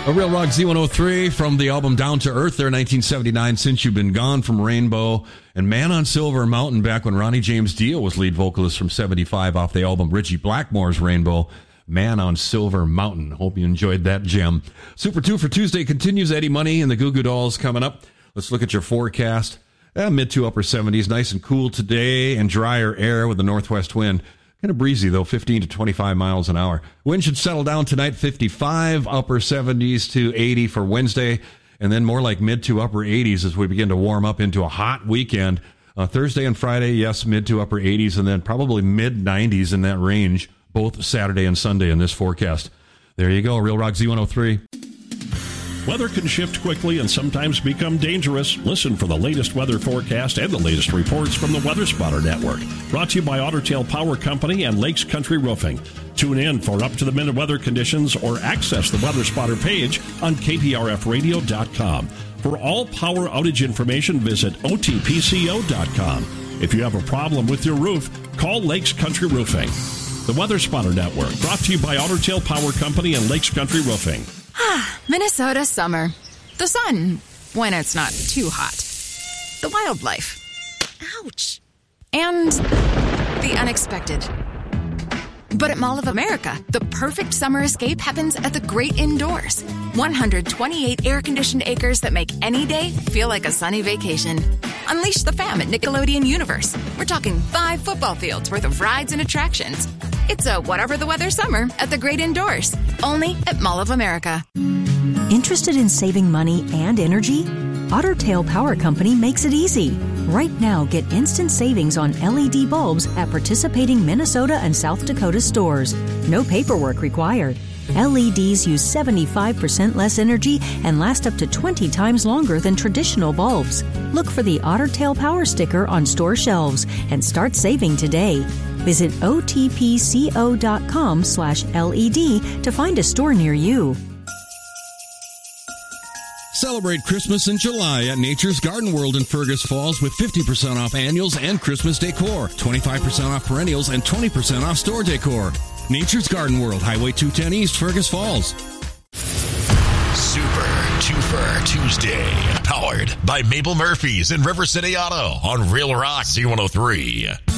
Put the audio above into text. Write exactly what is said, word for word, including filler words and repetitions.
A Real Rock Z one oh three from the album Down to Earth there, nineteen seventy-nine, Since You've Been Gone from Rainbow, and Man on Silver Mountain back when Ronnie James Dio was lead vocalist from seventy-five off the album Richie Blackmore's Rainbow, Man on Silver Mountain. Hope you enjoyed that gem. Super two for Tuesday continues. Eddie Money and the Goo Goo Dolls coming up. Let's look at your forecast. Eh, mid to upper seventies, nice and cool today, and drier air with a northwest wind. Kind of breezy, though, fifteen to twenty-five miles an hour. Wind should settle down tonight, fifty-five, upper seventies to eighty for Wednesday, and then more like mid to upper eighties as we begin to warm up into a hot weekend. Uh, Thursday and Friday, yes, mid to upper eighties, and then probably mid nineties in that range, both Saturday and Sunday in this forecast. There you go, Real Rock Z one oh three. Weather can shift quickly and sometimes become dangerous. Listen for the latest weather forecast and the latest reports from the Weather Spotter Network. Brought to you by Otter Tail Power Company and Lakes Country Roofing. Tune in for up-to-the-minute weather conditions or access the Weather Spotter page on K P R F radio dot com. For all power outage information, visit O T P C O dot com. If you have a problem with your roof, call Lakes Country Roofing. The Weather Spotter Network, brought to you by Otter Tail Power Company and Lakes Country Roofing. Minnesota summer. The sun, when it's not too hot. The wildlife. Ouch. And the unexpected. But at Mall of America, the perfect summer escape happens at the great indoors. one hundred twenty-eight air-conditioned acres that make any day feel like a sunny vacation. Unleash the fam at Nickelodeon Universe. We're talking five football fields worth of rides and attractions. It's a whatever the weather summer at the great indoors. Only at Mall of America. Interested in saving money and energy? Otter Tail Power Company makes it easy. Right now, get instant savings on L E D bulbs at participating Minnesota and South Dakota stores. No paperwork required. L E Ds use seventy-five percent less energy and last up to twenty times longer than traditional bulbs. Look for the Otter Tail Power sticker on store shelves and start saving today. Visit O T P C O dot com slash L E D to find a store near you. Celebrate Christmas in July at Nature's Garden World in Fergus Falls with fifty percent off annuals and Christmas decor, twenty-five percent off perennials, and twenty percent off store decor. Nature's Garden World, Highway two ten East, Fergus Falls. Super Twofer Tuesday, powered by Mabel Murphy's in River City Auto on Real Rock Z one oh three.